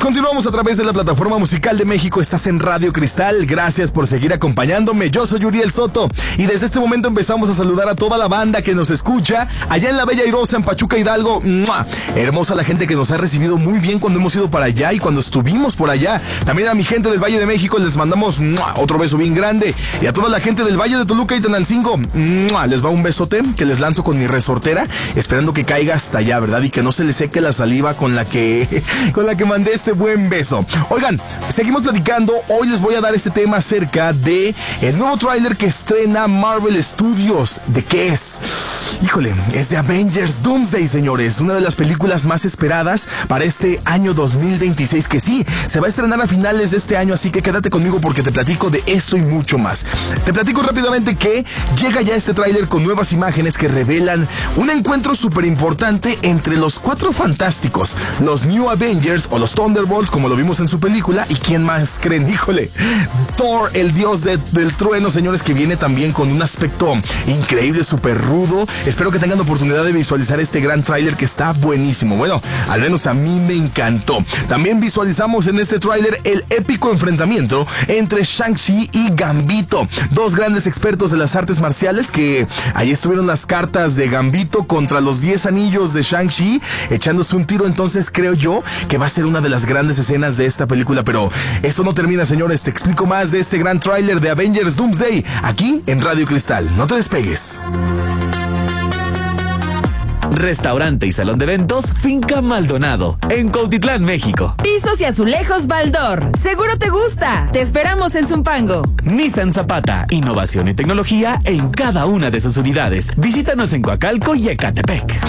continuamos a través de la plataforma musical de México. Estás en Radio Cristal. Gracias por seguir acompañándome. Yo soy Uriel Soto y desde este momento empezamos a saludar a toda la banda que nos escucha allá en la Bella Airosa, en Pachuca Hidalgo. ¡Mua! Hermosa la gente que nos ha recibido muy bien cuando hemos ido para allá y cuando estuvimos por allá. También a mi gente del Valle de México les mandamos otro beso bien grande. Y a toda la gente del Valle de Toluca y Tenancingo, les va un besote que les lanzo con mi resortera, esperando que caiga hasta allá, ¿verdad? Y que no se le seque la saliva con la que mandé este buen beso. Oigan, seguimos platicando. Hoy les voy a dar este tema acerca de el nuevo tráiler que estrena Marvel Studios. ¿De qué es? Híjole, es de Avengers Doomsday, señores. Una de las películas más esperadas para este año 2026, que sí, se va a estrenar a finales de este año, así que quédate conmigo porque te platico de esto y mucho más. Te platico rápidamente que llega ya este tráiler con nuevas imágenes que revelan un encuentro súper importante entre los Cuatro Fantásticos, los New Avengers o los Thunderbolts, como lo vimos en su película. ¿Y quién más creen? Híjole, Thor, el dios del trueno, señores, que viene también con un aspecto increíble, súper rudo. Espero que tengan oportunidad de visualizar este gran tráiler que está buenísimo. Bueno, al menos a mí me encantó. También visualizamos en este tráiler el épico enfrentamiento entre Shang-Chi y Gambito, dos grandes expertos de las artes marciales, que ahí estuvieron las cartas de Gambito contra los 10 anillos de Shang-Chi, echándose un tiro. Entonces creo yo que va a ser una de las grandes escenas de esta película. Pero esto no termina, señores. Te explico más de este gran tráiler de Avengers Doomsday aquí en Radio Cristal. No te despegues. Restaurante y salón de eventos Finca Maldonado, en Cuautitlán, México. Pisos y azulejos Baldor. Seguro te gusta. Te esperamos en Zumpango. Nissan Zapata, innovación y tecnología en cada una de sus unidades. Visítanos en Coacalco y Ecatepec.